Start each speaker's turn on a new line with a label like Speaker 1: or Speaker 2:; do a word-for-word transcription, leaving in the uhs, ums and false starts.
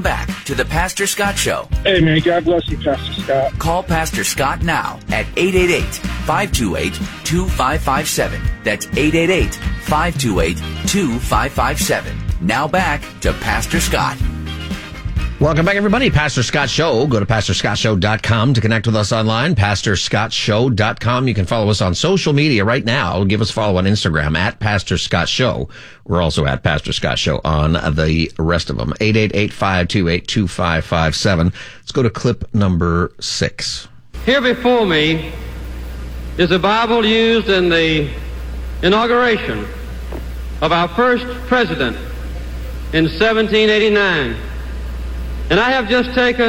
Speaker 1: Back to the Pastor Scott Show.
Speaker 2: Hey, man, God bless you, Pastor Scott.
Speaker 1: Call Pastor Scott now at eight eight eight, five two eight, two five five seven. That's eight eight eight, five two eight, two five five seven. Now back to Pastor Scott.
Speaker 3: Welcome back, everybody. Pastor Scott Show. Go to pastor scott show dot com to connect with us online, pastor scott show dot com. You can follow us on social media right now. Give us a follow on Instagram at Pastor Scott Show. We're also at Pastor Scott Show on the rest of them. eight eight eight, five two eight, two five five seven. Let's go to clip number six.
Speaker 4: Here before me is a Bible used in the inauguration of our first president in seventeen eighty-nine. And I have just taken